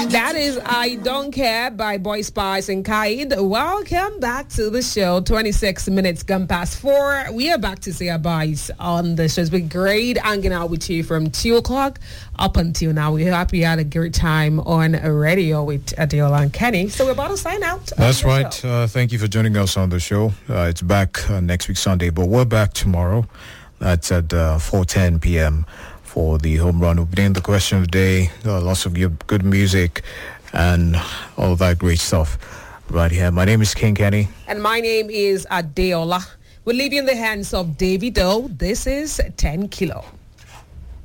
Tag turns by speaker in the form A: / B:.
A: That is I Don't Care by Boy Spice and Kaid. Welcome back to the show. 26 minutes gone past 4. We are back to say our byes on the show. It's been great hanging out with you from 2 o'clock up until now. We hope you had a great time on radio with Adeola and Kenny. So we're about to sign out.
B: That's right. Thank you for joining us on the show. It's back next week Sunday, but we're back tomorrow. That's at 4:10 p.m. for the home run opening. The question of the day, lots of good music and all that great stuff right here. My name is King Kenny.
A: And my name is Adeola. We'll leave you in the hands of David O. This is 10 Kilo.